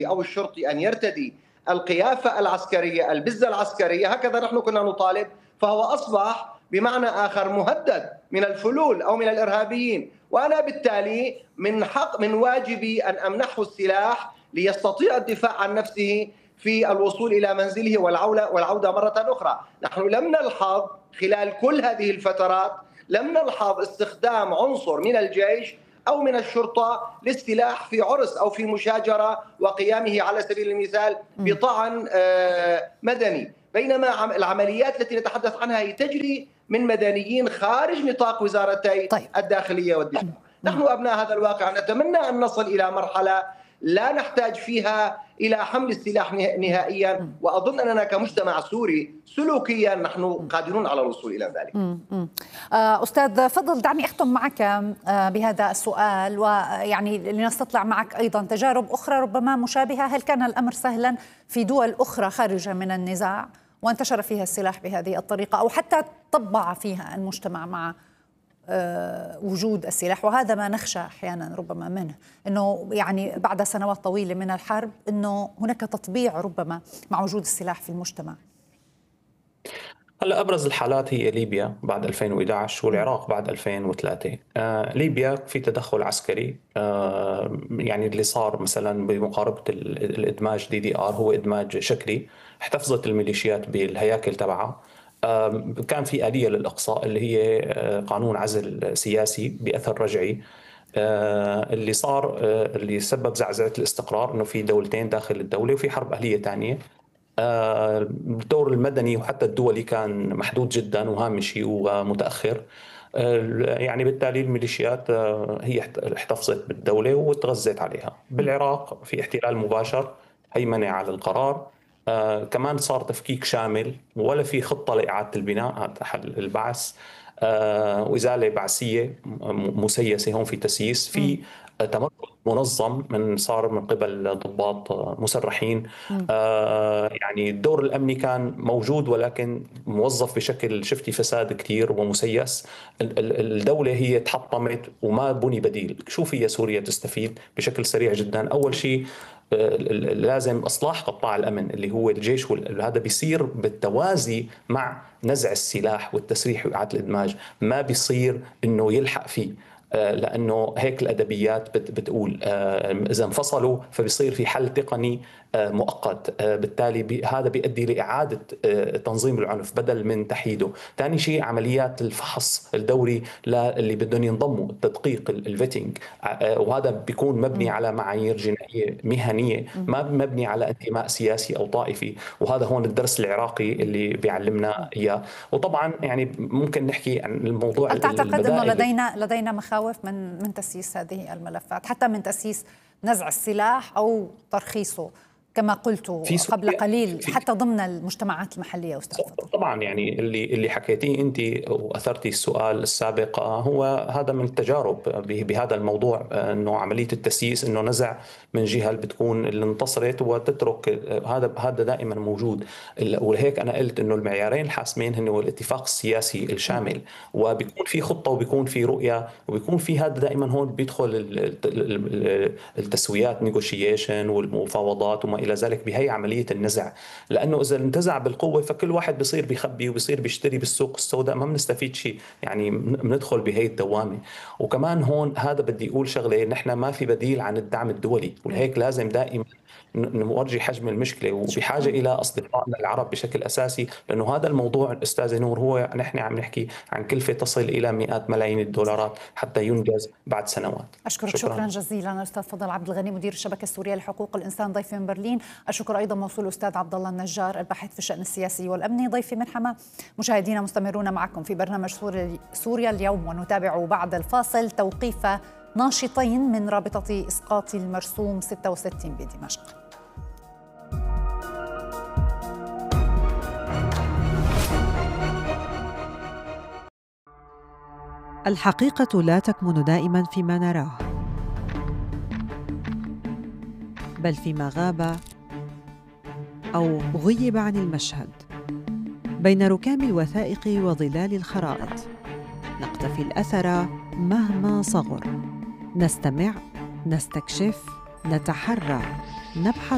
أو الشرطي أن يرتدي القيافة العسكرية، البزة العسكرية، هكذا نحن كنا نطالب، فهو أصبح بمعنى آخر مهدد من الفلول أو من الإرهابيين، وأنا بالتالي من واجبي أن أمنحه السلاح ليستطيع الدفاع عن نفسه في الوصول إلى منزله والعودة مرة أخرى. نحن لم نلحظ خلال كل هذه الفترات، لم نلحظ استخدام عنصر من الجيش أو من الشرطة للسلاح في عرس أو في مشاجرة وقيامه على سبيل المثال بطعن مدني، بينما العمليات التي نتحدث عنها هي تجري من مدنيين خارج نطاق وزارتي الداخلية والدفاع. نحن أبناء هذا الواقع نتمنى أن نصل إلى مرحلة لا نحتاج فيها إلى حمل السلاح نهائيا، وأظن أننا كمجتمع سوري سلوكيا نحن قادرون على الوصول إلى ذلك. أستاذ فضل، دعني أختم معك بهذا السؤال، ويعني لنستطلع معك أيضا تجارب أخرى ربما مشابهة. هل كان الأمر سهلا في دول أخرى خارجة من النزاع وانتشر فيها السلاح بهذه الطريقة، أو حتى طبع فيها المجتمع مع وجود السلاح؟ وهذا ما نخشى أحيانا ربما منه، أنه يعني بعد سنوات طويلة من الحرب أنه هناك تطبيع ربما مع وجود السلاح في المجتمع. هلا أبرز الحالات هي ليبيا بعد 2011 والعراق بعد 2003. ليبيا في تدخل عسكري، يعني اللي صار مثلا بمقاربة الإدماج DDR هو إدماج شكلي، احتفظت الميليشيات بالهياكل تبعها. كان في آلية للإقصاء اللي هي قانون عزل سياسي بأثر رجعي. اللي صار اللي سبب زعزعة الاستقرار إنه في دولتين داخل الدولة وفي حرب أهلية تانية. الدور المدني وحتى الدولي كان محدود جدا وهامشي ومتأخر. يعني بالتالي الميليشيات هي احتفظت بالدولة وتغذت عليها. بالعراق في احتلال مباشر، هيمنة على القرار، كمان صار تفكيك شامل ولا في خطة لإعادة البناء، هذا حل البعث، وإزالة بعثية مسيسة، هون في تسييس، في تمرد منظم صار من قبل ضباط مسرحين. يعني الدور الأمني كان موجود ولكن موظف بشكل شفتي فساد كتير ومسيس. الدولة هي تحطمت وما بني بديل. شو فيها سوريا تستفيد بشكل سريع جدا؟ أول شيء لازم إصلاح قطاع الأمن اللي هو الجيش، وهذا بيصير بالتوازي مع نزع السلاح والتسريح وإعادة الإدماج، ما بيصير إنه يلحق فيه، لأنه هيك الأدبيات بتقول إذا انفصلوا فبيصير في حل تقني مؤقت. بالتالي هذا بيؤدي لإعادة تنظيم العنف بدل من تحييده. ثاني شيء عمليات الفحص الدوري اللي بدهم ينضموا، التدقيق الفيتنج، وهذا بيكون مبني على معايير جنائية مهنية، ما مبني على انتماء سياسي أو طائفي. وهذا هون الدرس العراقي اللي بيعلمنا إياه. وطبعا يعني ممكن نحكي عن الموضوع. هل تعتقد أنه لدينا مخاوف من تسييس هذه الملفات، حتى من تسييس نزع السلاح أو ترخيصه كما قلت قبل قليل حتى ضمن المجتمعات المحلية؟ أستاذ فضل، طبعا يعني اللي حكيتيه أنت وأثرتي السؤال السابق هو هذا من التجارب بهذا الموضوع، أنه عملية التسييس أنه نزع من جهة اللي بتكون اللي انتصرت وتترك، هذا دائما موجود. ولهيك أنا قلت أنه المعيارين الحاسمين هن الاتفاق السياسي الشامل، وبيكون في خطة وبيكون في رؤية وبيكون في هذا دائما. هون بيدخل التسويات نيغوشيشن والمفاوضات وما إلى ذلك بهي عملية النزع. لأنه إذا انتزع بالقوة فكل واحد بيصير بيخبي وبيصير بيشتري بالسوق السوداء، ما بنستفيد شيء، يعني بندخل بهي الدوامة. وكمان هون هذا بدي أقول شغلة، نحن ما في بديل عن الدعم الدولي، ولهيك لازم دائما نورجي حجم المشكلة وبحاجة إلى أصدقائنا العرب بشكل أساسي، لأنه هذا الموضوع أستاذ نور هو نحن عم نحكي عن كلفة تصل إلى مئات ملايين الدولارات حتى ينجز بعد سنوات. أشكرك شكرا جزيلا الأستاذ فضل عبد الغني، مدير الشبكة السورية لحقوق الإنسان، ضيفي من برلين. الشكر أيضا موصول الأستاذ عبد الله النجار، الباحث في الشأن السياسي والأمني، ضيفي من حما. مشاهدينا مستمرون معكم في برنامج سوريا اليوم، ونتابع بعد الفاصل توقيف ناشطين من رابطة إسقاط المرسوم 66 بدمشق. الحقيقة لا تكمن دائما فيما نراه، بل فيما غاب أو غيب عن المشهد. بين ركام الوثائق وظلال الخرائط نقتفي الأثر مهما صغر، نستمع، نستكشف، نتحرى، نبحث